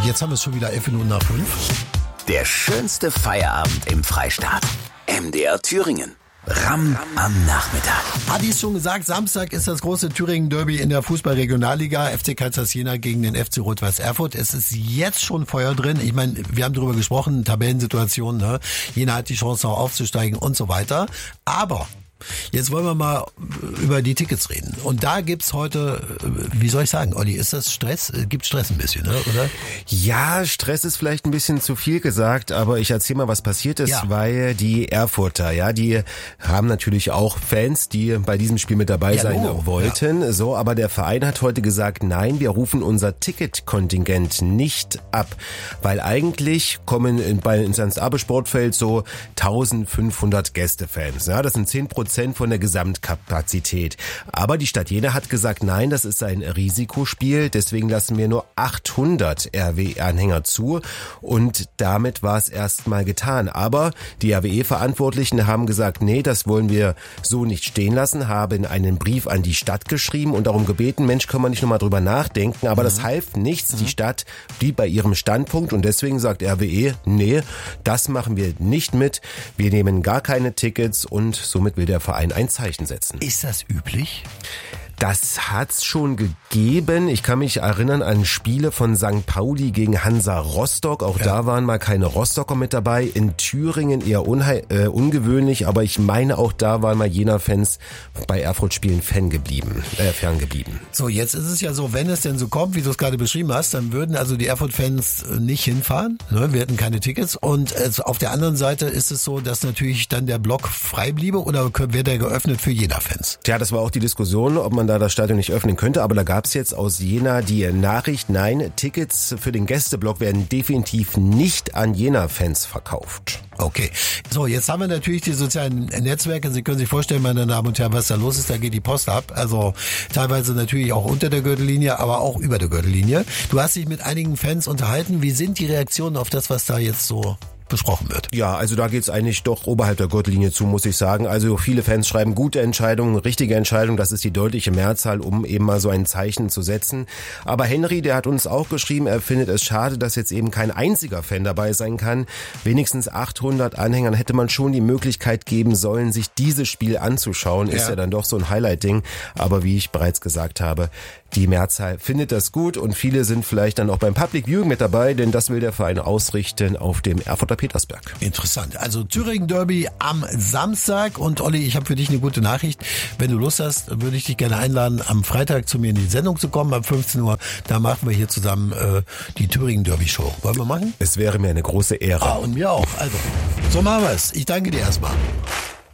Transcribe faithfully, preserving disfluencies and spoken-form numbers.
Jetzt haben wir es schon wieder elf Minuten nach fünf. Der schönste Feierabend im Freistaat. M D R Thüringen. Ram am Nachmittag. Adi ist schon gesagt, Samstag ist das große Thüringen-Derby in der Fußball-Regionalliga. F C Kaisers Jena gegen den F C Rot-Weiß Erfurt. Es ist jetzt schon Feuer drin. Ich meine, wir haben darüber gesprochen, Tabellensituation, ne? Jena hat die Chance noch aufzusteigen und so weiter. Aber jetzt wollen wir mal über die Tickets reden. Und da gibt's heute, wie soll ich sagen, Olli, ist das Stress? Gibt Stress ein bisschen, ne? Oder? Ja, Stress ist vielleicht ein bisschen zu viel gesagt, aber ich erzähle mal, was passiert ist, ja. weil die Erfurter, ja, die haben natürlich auch Fans, die bei diesem Spiel mit dabei ja, sein no. wollten. Ja. So, aber der Verein hat heute gesagt, nein, wir rufen unser Ticketkontingent nicht ab, weil eigentlich kommen in, bei ins Ernst-Abbe-Sportfeld so eintausendfünfhundert Gästefans. Ja, das sind zehn Prozent von der Gesamtkapazität. Aber die Stadt Jena hat gesagt, nein, das ist ein Risikospiel, deswegen lassen wir nur achthundert R W E-Anhänger zu und damit war es erstmal getan. Aber die R W E-Verantwortlichen haben gesagt, nee, das wollen wir so nicht stehen lassen, haben einen Brief an die Stadt geschrieben und darum gebeten, Mensch, können wir nicht nochmal drüber nachdenken, aber mhm. das half nichts. Mhm. Die Stadt blieb bei ihrem Standpunkt und deswegen sagt R W E, nee, das machen wir nicht mit, wir nehmen gar keine Tickets und somit will der Verein ein Zeichen setzen. Ist das üblich? Das hat's schon gegeben. Ich kann mich erinnern an Spiele von Sankt Pauli gegen Hansa Rostock. Auch ja. da waren mal keine Rostocker mit dabei. In Thüringen eher unhe- äh, ungewöhnlich, aber ich meine auch da waren mal Jena-Fans bei Erfurt-Spielen Fan geblieben, äh, ferngeblieben. So, jetzt ist es ja so, wenn es denn so kommt, wie du es gerade beschrieben hast, dann würden also die Erfurt-Fans nicht hinfahren. Ne? Wir hätten keine Tickets. Und äh, auf der anderen Seite ist es so, dass natürlich dann der Block frei bliebe oder wäre der geöffnet für Jena-Fans? Tja, das war auch die Diskussion, ob man da das Stadion nicht öffnen könnte, aber da gab es jetzt aus Jena die Nachricht, nein, Tickets für den Gästeblock werden definitiv nicht an Jena-Fans verkauft. Okay, so jetzt haben wir natürlich die sozialen Netzwerke. Sie können sich vorstellen, meine Damen und Herren, was da los ist, da geht die Post ab. Also teilweise natürlich auch unter der Gürtellinie, aber auch über der Gürtellinie. Du hast dich mit einigen Fans unterhalten. Wie sind die Reaktionen auf das, was da jetzt so besprochen wird? Ja, also da geht's eigentlich doch oberhalb der Gürtellinie zu, muss ich sagen. Also viele Fans schreiben gute Entscheidungen, richtige Entscheidungen, das ist die deutliche Mehrzahl, um eben mal so ein Zeichen zu setzen. Aber Henry, der hat uns auch geschrieben, er findet es schade, dass jetzt eben kein einziger Fan dabei sein kann. Wenigstens achthundert Anhängern hätte man schon die Möglichkeit geben sollen, sich dieses Spiel anzuschauen. Ist ja, ja dann doch so ein Highlight-Ding. Aber wie ich bereits gesagt habe, die Mehrzahl findet das gut und viele sind vielleicht dann auch beim Public Viewing mit dabei, denn das will der Verein ausrichten auf dem Erfurter Petersberg. Interessant. Also Thüringen Derby am Samstag und Olli, ich habe für dich eine gute Nachricht. Wenn du Lust hast, würde ich dich gerne einladen, am Freitag zu mir in die Sendung zu kommen, ab fünfzehn Uhr. Da machen wir hier zusammen äh, die Thüringen Derby Show. Wollen wir machen? Es wäre mir eine große Ehre. Ah, und mir auch. Also, so machen wir es. Ich danke dir erstmal.